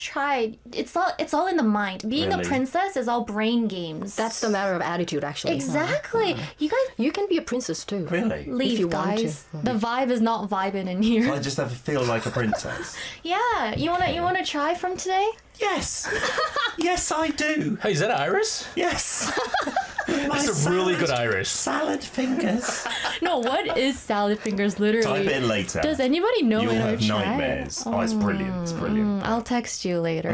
tried. It's all in the mind. Being Really? a princess is all brain games. That's the matter of attitude, actually. exactly. You guys You can be a princess too. Really? leave, you want to. guys. The vibe is not vibing in here. I just have to feel like a princess. Yeah, you wanna try from today? Yes. Yes, I do. Hey, is that Iris? Yes. That's a really good Iris. Salad fingers. No, what is salad fingers literally? Type it later. Does anybody know You'll in our have chat? nightmares. Oh, it's brilliant. It's brilliant. I'll text you later.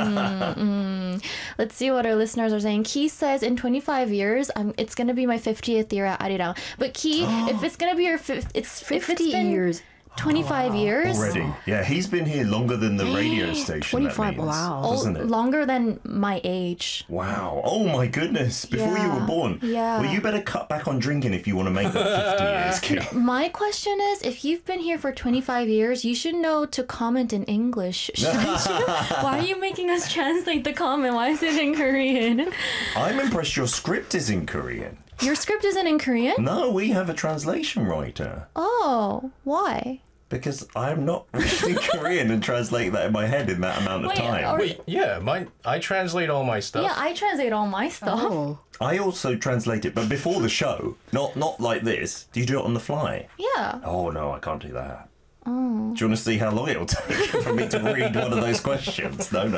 Let's see what our listeners are saying. Key says in 25 years, it's gonna be my 50th year at Arirang. But Key, if it's gonna be your if it's 50 been years. 25 years Already. Yeah, he's been here longer than the radio station. 25, that means, wow. Doesn't it? longer than my age. Wow. Oh my goodness. Before you were Yeah. born. Yeah. Well, you better cut back on drinking if you want to make that 50 years, kid. My question is, if you've been here for 25 years, you should know to comment in English. Shouldn't you? Why are you making us translate the comment? Why is it in Korean? I'm impressed your script is in Korean. Your script isn't in Korean? No, we have a translation writer. Oh, why? Because I'm not reading Korean and translate that in my head in that amount of Wait, time. or- Wait, yeah, I translate all my stuff. Yeah, I translate all my stuff. Oh. I also translate it, but before the show, not like this. Do you do it on the fly? Yeah. Oh no, I can't do that. Do you want to see how long it'll take for me to read one of those questions? No.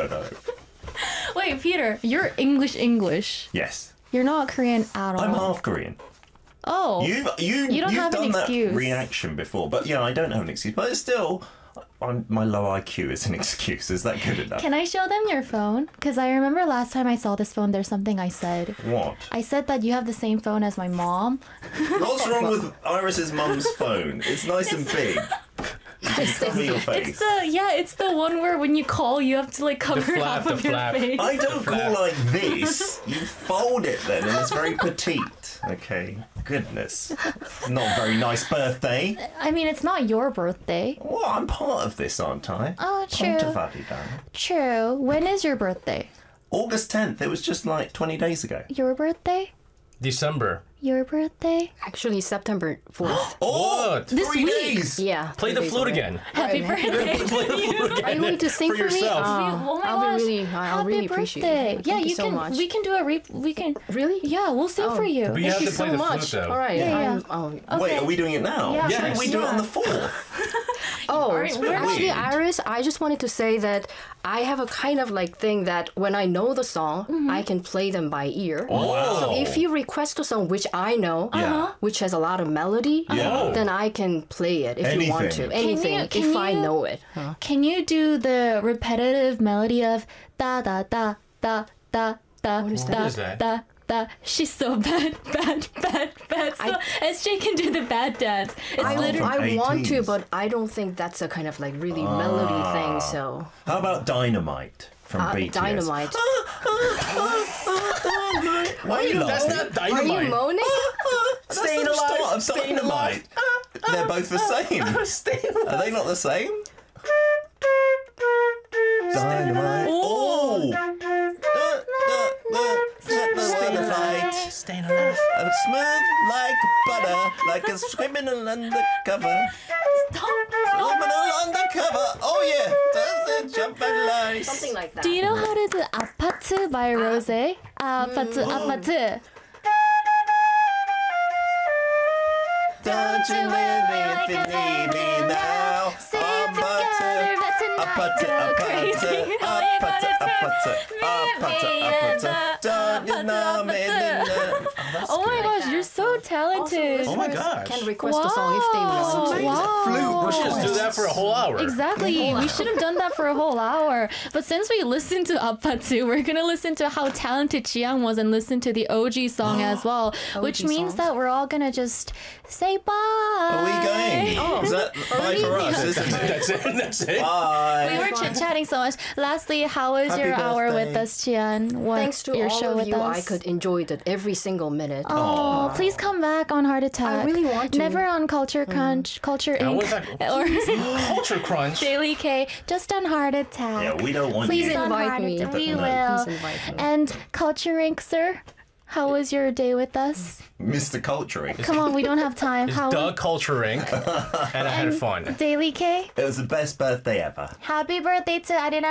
Wait, Peter, you're English. Yes, You're not Korean at all. I'm half Korean. Oh. You've don't have an done that excuse. reaction before, but yeah, I don't have an excuse. But it's still, my low IQ is an excuse. Is that good enough? Can I show them your phone? Because I remember last time I saw this phone, there's something I said. What? I said that you have the same phone as my mom. What's wrong with Iris's mum's phone? It's nice and big. You can cover your face. It's the one where when you call, you have to like cover flap, half of the your flap. face. I don't flap. call like this. You fold it then, and it's very petite. Okay, goodness, not a very nice birthday. I mean, it's not your birthday. Well, I'm part of this, aren't I? Oh, true. Pontificate. True. When is your birthday? August 10th. It was just like 20 days ago. Your birthday? December. Your birthday? Actually, September 4th. Oh, What? This 3 week. days. Yeah. Play 3 the days flute away. again. Happy birthday. Play the flute again. Are you going to sing for for me? yourself. Oh my I'll gosh. be really, I'll Happy really appreciate birthday. it. Yeah, Thank you you so can. much. We can do we can. Really? Yeah, we'll sing Oh. for you. But you Thank have you to play so the much. flute, though. All right. Yeah. Wait, Okay. are we doing it now? Yeah. Yes. We do it on the Yeah. 4th. Actually, weird. Iris, I just wanted to say that I have a kind of like thing that when I know the song, Mm-hmm. I can play them by ear. Wow. So if you request a song which I know, Yeah. which has a lot of melody, Yeah. then I can play it if you want to. Anything. Anything, Can if I you- know it. Can you do the repetitive melody of da da da da da da is da What is that? da da? She's so bad. So SJ can do the bad dance. It's I, literally. I want to, 80s. but I don't think that's a kind of like really melody thing. So How about Dynamite from BTS? Dynamite. Why are you That's laughing? not Are dynamite. you moaning? That's Staying the alive, start of staying Dynamite. They're both the same. Are they not the same? Dynamite. Oh! Staying alive. I'm smooth like butter, like a criminal undercover. Criminal undercover. Oh yeah, does it jump and lies? Something like that. Do you know how to do 아파트 by Rose? 아파트. Don't you leave me if you need me now. Stay together, but tonight go crazy. All you gotta do, Don't you know me? Oh my gosh, you're so talented. Oh my gosh. Can request a song if they want to. Wow. We should just do that for a whole hour. Exactly. We should have done that for a whole hour. But since we listened to Appatu, we're going to listen to how talented Chiang was and listen to the OG song as well, which means songs. that we're all going to just say bye. Are we going? Is that bye for us, isn't it? That's it. That's it. We Bye. were chit-chatting so much. Lastly, how was Happy your hour birthday. with us, Chian? What, Thanks to your all show of with you, us? I could enjoy it every single minute. Oh, please come back on Heart Attack. I really want to. Never on Culture Crunch, Culture That was Inc. that- or Culture Crunch. Daily K. Just on Heart Attack. Yeah, we don't want Please you. on invite Heart me. Attack. We No. will. Please invite me. And Culture Inc, sir. How was your day with us? Mr. Culturing. Come on, we don't have time. It's How Doug Culture Inc. And I had fun. Daily K. It was the best birthday ever. Happy birthday to Arina